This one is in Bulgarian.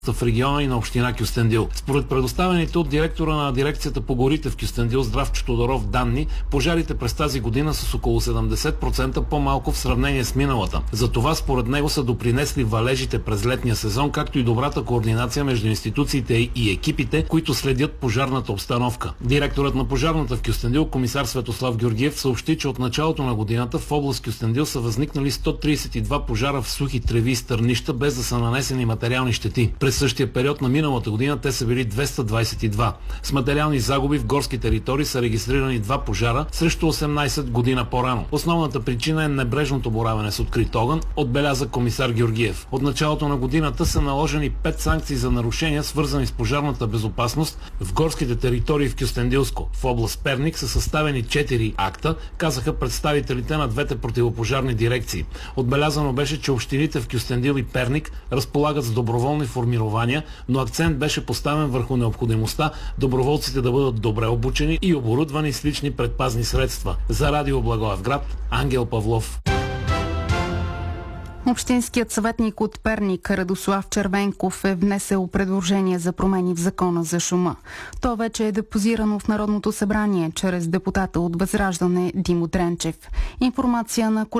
в региона и на община Кюстендил. Според предоставените от директора на дирекцията по горите в Кюстендил Здравчо Тодоров данни, пожарите през тази година са с около 70% по-малко в сравнение с миналата. За това според него са допринесли валежите през летния сезон, както и добрата координация между институциите и екипите, които следят пожарната обстановка. Директорът на пожарната в Кюстендил, комисар Светослав Георгиев, съобщи, че от началото на годината в област Кюстендил са възникнали 132 пожара в сухи треви и стърнища, без да са нанесени материални щети. През същия период на миналата година те са били 222. С материални загуби в горски територии са регистрирани 2 пожара срещу 18 година по-рано. Основната причина е небрежното боравене с открит огън, отбеляза комисар Георгиев. От началото на годината са наложени 5 санкции за нарушения, свързани с пожарната безопасност в горските територии в Кюстендилско. В област Перник са съставени 4 акта, казаха представителите на двете противопожарни дирекции. Отбелязано беше, че общините в Кюстендил и Перник разполагат с доброволни формирования, но акцент беше поставен върху необходимостта доброволците да бъдат добре обучени и оборудвани с лични предпазни средства. За Радио Благоевград, Ангел Павлов. Общинският съветник от Перник Радослав Червенков е внесъл предложение за промени в закона за шума. То вече е депозирано в Народното събрание чрез депутата от Възраждане Димо Дренчев. Информация на колегата